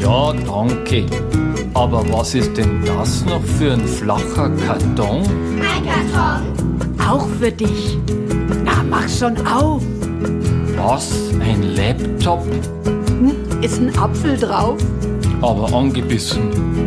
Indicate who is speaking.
Speaker 1: Ja, danke. Aber was ist denn das noch für ein flacher Karton?
Speaker 2: Ein Karton.
Speaker 3: Auch für dich. Na, mach schon auf.
Speaker 1: Was? Ein Laptop?
Speaker 3: Ist ein Apfel drauf?
Speaker 1: Aber angebissen.